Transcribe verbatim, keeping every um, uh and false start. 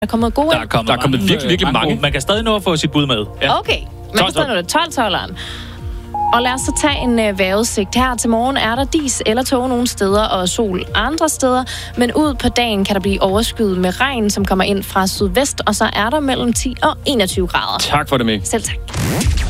Der er kommet gode Der er kommet, der er kommet mange, virkelig, virkelig mange. mange. Man kan stadig nå at få sit bud med. Ja. Okay, man kan stadig nå det. tolv-tolveren. Og lad os så tage en uh, vejrudsigt. Her til morgen er der dis eller tåge nogle steder og sol andre steder. Men ud på dagen kan der blive overskyet med regn, som kommer ind fra sydvest. Og så er der mellem ti og enogtyve grader. Tak for det, med. Selv tak.